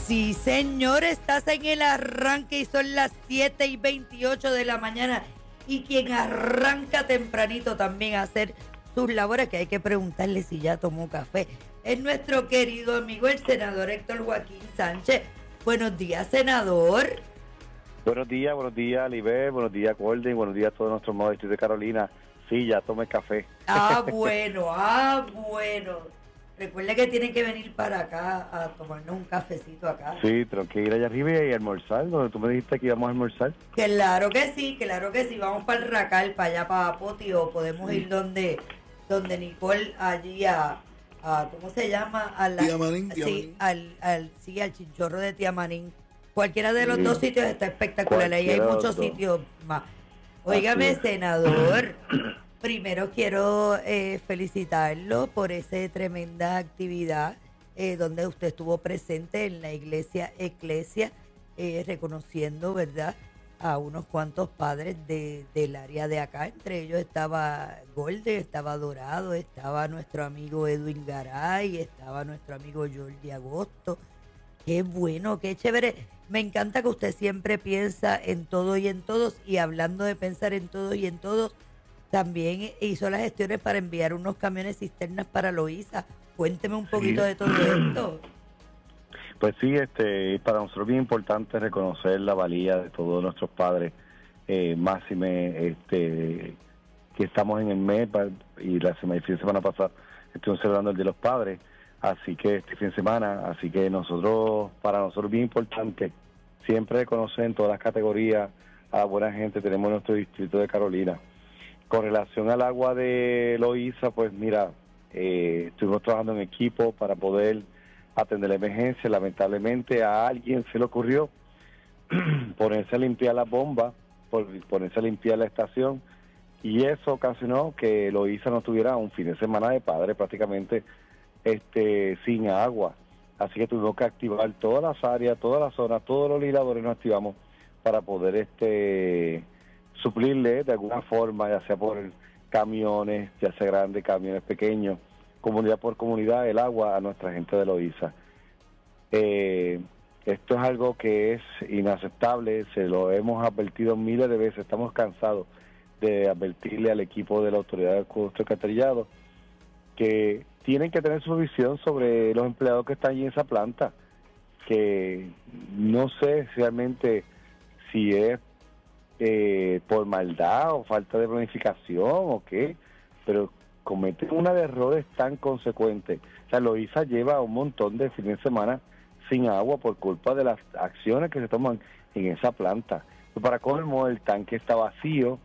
Sí, señor, estás en el arranque y son las 7:28 de la mañana. Y quien arranca tempranito también a hacer sus labores, que hay que preguntarle si ya tomó café, es nuestro querido amigo, el senador Héctor Joaquín Sánchez. Buenos días, senador. Buenos días, Liber, buenos días, Golden, buenos días a todos nuestros amados distritos de Carolina. Sí, ya tomé café. Bueno. Recuerda que tienen que venir para acá a tomarnos un cafecito acá. Sí, tengo que ir allá arriba y almorzar, donde tú me dijiste que íbamos a almorzar. Claro que sí. Vamos para el Racal, para allá, para Poti, o podemos ir donde Nicole, allí ¿cómo se llama? Tiamanín. Sí, al chinchorro de Tiamanín. Cualquiera de los dos sitios está espectacular. Ahí hay muchos sitios más. Óigame, senador, primero quiero felicitarlo por esa tremenda actividad donde usted estuvo presente en la iglesia Eclesia, reconociendo, ¿verdad?, a unos cuantos padres del área de acá. Entre ellos estaba Golden, estaba Dorado, estaba nuestro amigo Edwin Garay, estaba nuestro amigo Jordi Agosto. Qué bueno, qué chévere. Me encanta que usted siempre piensa en todo y en todos. Y hablando de pensar en todo y en todos, también hizo las gestiones para enviar unos camiones cisternas para Loíza. Cuénteme un poquito de todo esto. Pues sí, para nosotros es bien importante reconocer la valía de todos nuestros padres, máxime, que estamos en el mes, y el fin de semana pasada estuvimos celebrando el Día de los Padres, así que este fin de semana, para nosotros es bien importante siempre reconocer en todas las categorías a la buena gente. Tenemos en nuestro distrito de Carolina. Con relación al agua de Loíza, pues mira, estuvimos trabajando en equipo para poder atender la emergencia. Lamentablemente a alguien se le ocurrió ponerse a limpiar las bombas, ponerse a limpiar la estación, y eso ocasionó que Loíza no tuviera un fin de semana de padre prácticamente sin agua. Así que tuvimos que activar todas las áreas, todas las zonas, todos los ligadores nos activamos para poder suplirle de alguna forma, ya sea por camiones, ya sea grandes, camiones pequeños, comunidad por comunidad, el agua a nuestra gente de Loíza. Esto es algo que es inaceptable, se lo hemos advertido miles de veces, estamos cansados de advertirle al equipo de la Autoridad de Acueducto y Alcantarillado que tienen que tener supervisión sobre los empleados que están allí en esa planta, que no sé realmente si es por maldad o falta de planificación o qué, pero cometen una de errores tan consecuentes. O sea, Loíza lleva un montón de fines de semana sin agua por culpa de las acciones que se toman en esa planta. Para colmo, el tanque está vacío,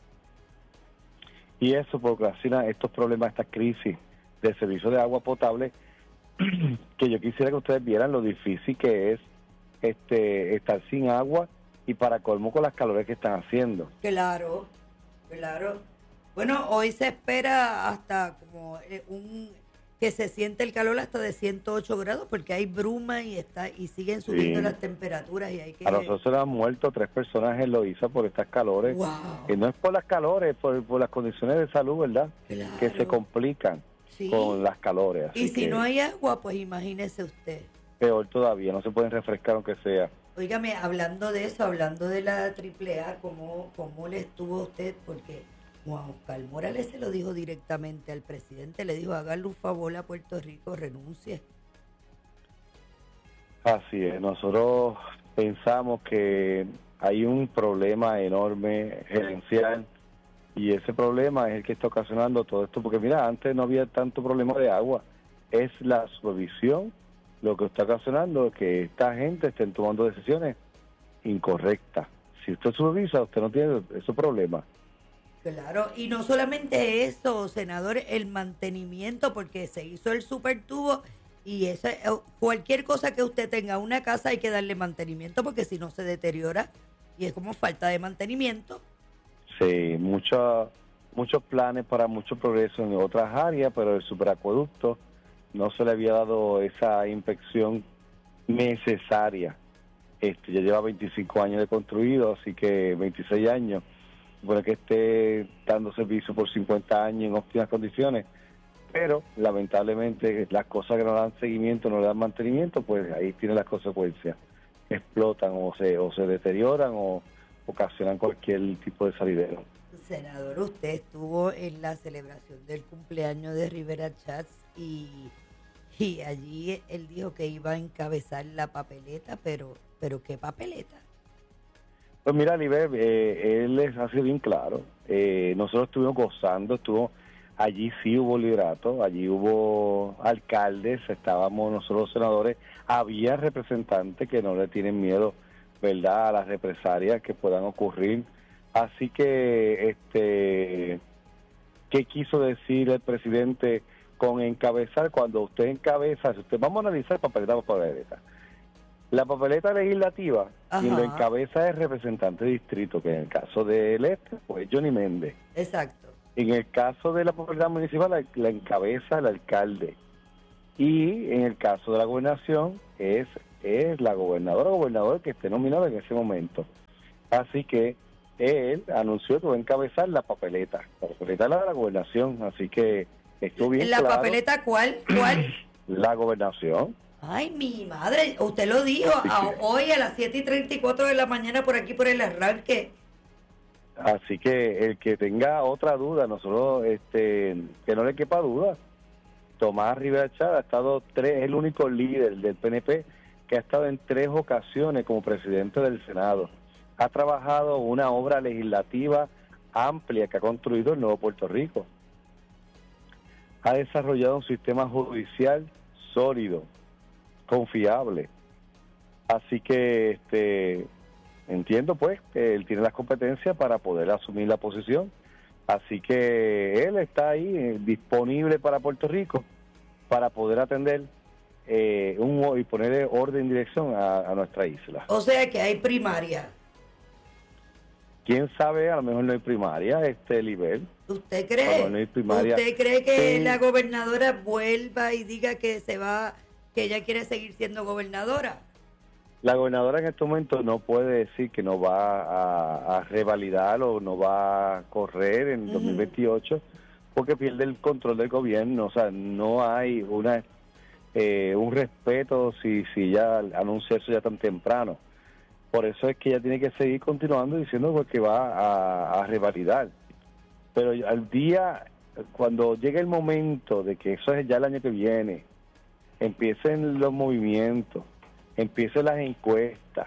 y eso ocasiona estos problemas, esta crisis de servicio de agua potable, que yo quisiera que ustedes vieran lo difícil que es estar sin agua, y para colmo con las calores que están haciendo. Claro. Bueno, hoy se espera hasta como que se siente el calor hasta de 108 grados, porque hay bruma y siguen subiendo las temperaturas. A nosotros se nos han muerto 3 personas en Loíza por estas calores. Wow. Y no es por las calores, por las condiciones de salud, ¿verdad? Claro. Que se complican con las calores. Y si no hay agua, pues imagínese usted. Peor todavía, no se pueden refrescar aunque sea. Óigame, hablando de eso, hablando de la AAA, ¿cómo le estuvo a usted? Porque Juan Oscar Morales se lo dijo directamente al presidente, le dijo, hágale un favor a Puerto Rico, renuncie. Así es, nosotros pensamos que hay un problema enorme gerencial, y ese problema es el que está ocasionando todo esto, porque mira, antes no había tanto problema de agua, es la supervisión lo que está ocasionando que esta gente estén tomando decisiones incorrectas. Si usted supervisa, usted no tiene ese problema. Claro, y no solamente eso, senador, el mantenimiento, porque se hizo el supertubo, y cualquier cosa que usted tenga, una casa, hay que darle mantenimiento, porque si no se deteriora, y es como falta de mantenimiento. Sí, muchos planes para mucho progreso en otras áreas, pero el superacueducto no se le había dado esa inspección necesaria. Ya lleva 25 años de construido, así que 26 años. Bueno, que esté dando servicio por 50 años en óptimas condiciones, pero lamentablemente las cosas que no dan seguimiento, no le dan mantenimiento, pues ahí tienen las consecuencias, explotan o se deterioran o ocasionan cualquier tipo de salidero. Senador, usted estuvo en la celebración del cumpleaños de Rivera Chats y allí él dijo que iba a encabezar la papeleta, pero ¿qué papeleta? Pues mira, Liber, él ha sido bien claro. Nosotros estuvimos gozando, allí sí hubo liderato, allí hubo alcaldes, estábamos nosotros los senadores, había representantes que no le tienen miedo, ¿verdad?, a las represalias que puedan ocurrir. Así que, ¿qué quiso decir el presidente con encabezar? Cuando usted encabeza, vamos a analizar papeleta por papeleta. La papeleta legislativa, quien lo encabeza es el representante de distrito, que en el caso del este, pues Johnny Méndez. Exacto. En el caso de la papeleta municipal, la encabeza el alcalde. Y en el caso de la gobernación, es la gobernadora o gobernador que esté nominado en ese momento. Así que él anunció que va a encabezar la papeleta de la gobernación. Así que estuvo bien ¿La claro. papeleta cuál? La gobernación. Ay, mi madre, usted lo dijo hoy a las 7:34 de la mañana por aquí por el arranque. Así que el que tenga otra duda, nosotros, que no le quepa duda, Tomás Rivera Chats ha estado es el único líder del PNP que ha estado en 3 ocasiones como presidente del Senado. Ha trabajado una obra legislativa amplia que ha construido el nuevo Puerto Rico. Ha desarrollado un sistema judicial sólido, confiable. Así que entiendo pues que él tiene las competencias para poder asumir la posición. Así que él está ahí disponible para Puerto Rico para poder atender y poner orden y dirección a nuestra isla. O sea que hay primaria. ¿Quién sabe? A lo mejor no hay primaria, Liber. ¿Usted cree? No hay primaria. ¿Usted cree que Sí. la gobernadora vuelva y diga que se va, que ella quiere seguir siendo gobernadora? La gobernadora en este momento no puede decir que no va a revalidar o no va a correr en 2028 porque pierde el control del gobierno. O sea, no hay un respeto si ya anuncia eso ya tan temprano. Por eso es que ella tiene que seguir continuando diciendo que va a revalidar. Pero al día, cuando llegue el momento de que eso es ya el año que viene, empiecen los movimientos, empiecen las encuestas,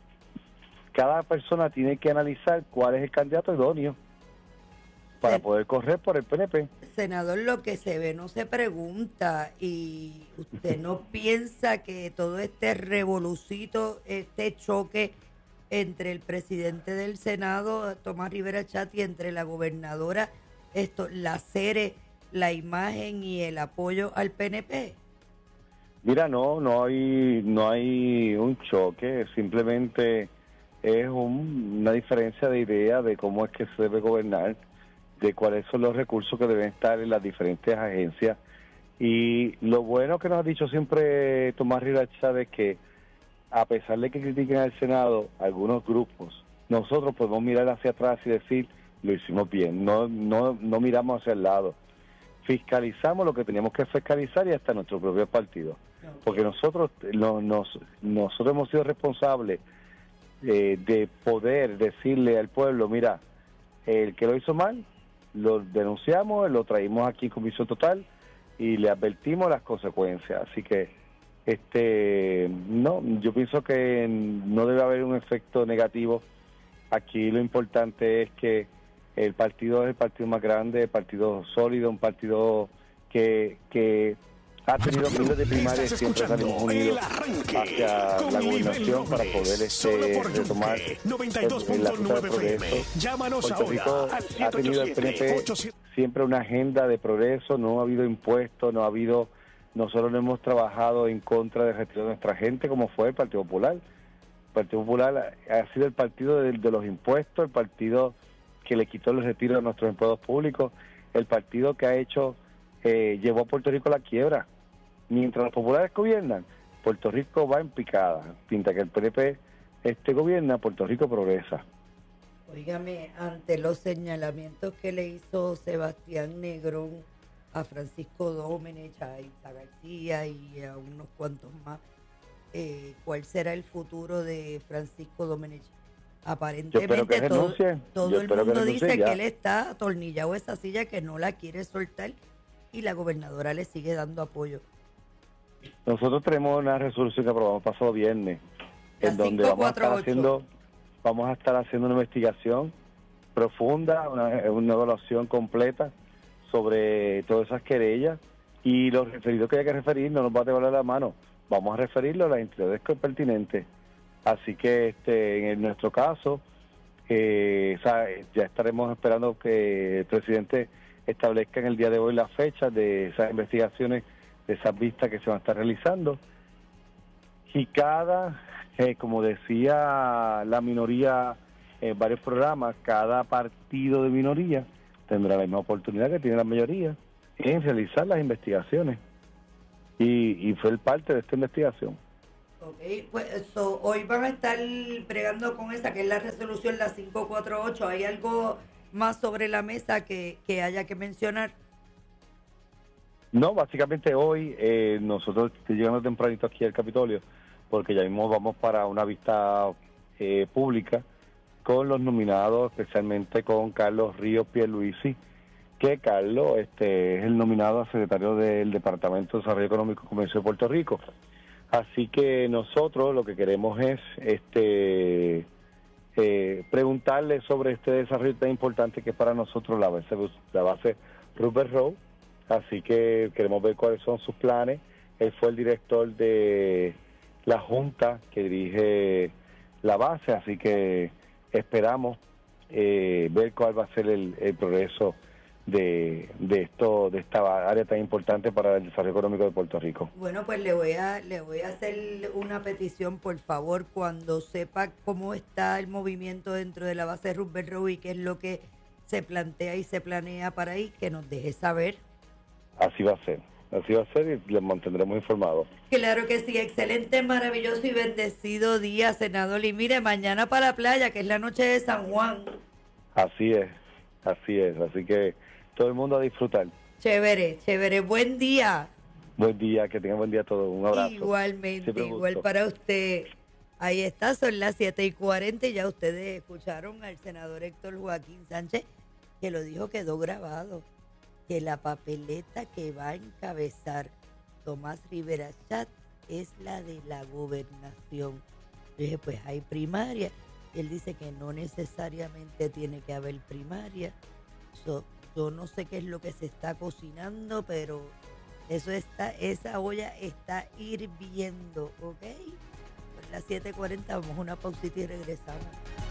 cada persona tiene que analizar cuál es el candidato idóneo para poder correr por el PNP. Senador, lo que se ve no se pregunta, y usted no piensa que todo este revolucito, este choque entre el presidente del Senado, Tomás Rivera Chats, y entre la gobernadora, lacere la imagen y el apoyo al PNP. Mira, no hay un choque, simplemente es una diferencia de idea de cómo es que se debe gobernar, de cuáles son los recursos que deben estar en las diferentes agencias. Y lo bueno que nos ha dicho siempre Tomás Rivera Chats es que, a pesar de que critiquen al Senado algunos grupos, nosotros podemos mirar hacia atrás y decir, lo hicimos bien, no miramos hacia el lado. Fiscalizamos lo que teníamos que fiscalizar y hasta nuestro propio partido. Porque nosotros hemos sido responsables de poder decirle al pueblo, mira, el que lo hizo mal, lo denunciamos, lo traímos aquí en comisión total y le advertimos las consecuencias. Así que yo pienso que no debe haber un efecto negativo. Aquí lo importante es que el partido es el partido más grande, el partido sólido, un partido que ha tenido miles de primarias y siempre salimos unidos hacia la gobernación para poder retomar la ruta de progreso. Puerto Rico ha tenido el PNP siempre una agenda de progreso, no ha habido impuestos, nosotros no hemos trabajado en contra del retiro de nuestra gente como fue el Partido Popular. El Partido Popular ha sido el partido de los impuestos, el partido que le quitó el retiro de nuestros empleados públicos, el partido que ha hecho, llevó a Puerto Rico a la quiebra. Mientras los populares gobiernan, Puerto Rico va en picada. Pinta que el PNP gobierna, Puerto Rico progresa. Óigame, ante los señalamientos que le hizo Sebastián Negrón a Francisco Domenech, a Isa García y a unos cuantos más. ¿Cuál será el futuro de Francisco Domenech? Aparentemente todo el mundo dice que él está atornillado a esa silla, que no la quiere soltar, y la gobernadora le sigue dando apoyo. Nosotros tenemos una resolución que aprobamos pasado viernes, en donde vamos a estar haciendo una investigación profunda, una evaluación completa sobre todas esas querellas, y los referidos que haya que referir no nos va a devolver la mano, vamos a referirlo a las entidades pertinentes. Así que en nuestro caso, ya estaremos esperando que el presidente establezca en el día de hoy la fecha de esas investigaciones, de esas vistas que se van a estar realizando. Y como decía la minoría en varios programas, cada partido de minoría tendrá la misma oportunidad que tiene la mayoría en realizar las investigaciones. Y fue parte de esta investigación. Ok, pues hoy van a estar bregando con esa, que es la resolución, la 548. ¿Hay algo más sobre la mesa que haya que mencionar? No, básicamente hoy nosotros llegando tempranito aquí al Capitolio, porque ya mismo vamos para una vista pública con los nominados, especialmente con Carlos Ríos Pierluisi, que Carlos es el nominado a secretario del Departamento de Desarrollo Económico y Comercio de Puerto Rico. Así que nosotros lo que queremos es preguntarle sobre este desarrollo tan importante que es para nosotros la base Rupert Road. Así que queremos ver cuáles son sus planes. Él fue el director de la junta que dirige la base, así que esperamos ver cuál va a ser el progreso de esta área tan importante para el desarrollo económico de Puerto Rico. Bueno, pues le voy a hacer una petición, por favor, cuando sepa cómo está el movimiento dentro de la base Rupert Road y qué es lo que se plantea y se planea para ahí, que nos deje saber. Así va a ser y les mantendremos informados. Claro que sí, excelente, maravilloso y bendecido día, senador. Y mire, mañana para la playa, que es la noche de San Juan. Así es, así que todo el mundo a disfrutar. Chévere, buen día. Buen día, que tengan buen día a todos, un abrazo. Igualmente, igual para usted. Ahí está, son las 7:40 y ya ustedes escucharon al senador Héctor Joaquín Sánchez, que lo dijo, quedó grabado, que la papeleta que va a encabezar Tomás Rivera Schatz es la de la gobernación. Yo dije, pues hay primaria. Él dice que no necesariamente tiene que haber primaria. Yo no sé qué es lo que se está cocinando, pero esa olla está hirviendo, ¿ok? Por las 7:40 vamos a una pausita y regresamos.